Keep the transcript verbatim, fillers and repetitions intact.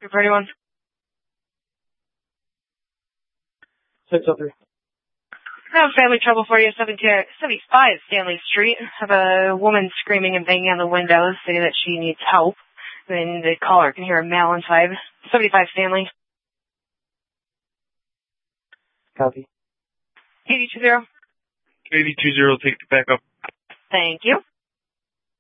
For anyone? six oh three. I have family trouble for you, seventy-five Stanley Street. Have a woman screaming and banging on the windows, saying that she needs help. And the caller can hear a male inside. seventy-five Stanley. Copy. eighty two zero. eighty two zero, take the backup. Thank you.